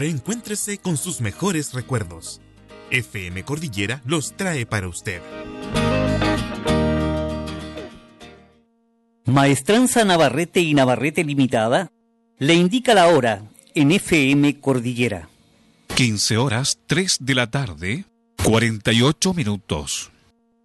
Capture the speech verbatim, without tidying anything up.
Reencuéntrese con sus mejores recuerdos. F M Cordillera los trae para usted. Maestranza Navarrete y Navarrete Limitada le indica la hora en F M Cordillera. quince horas tres de la tarde, cuarenta y ocho minutos.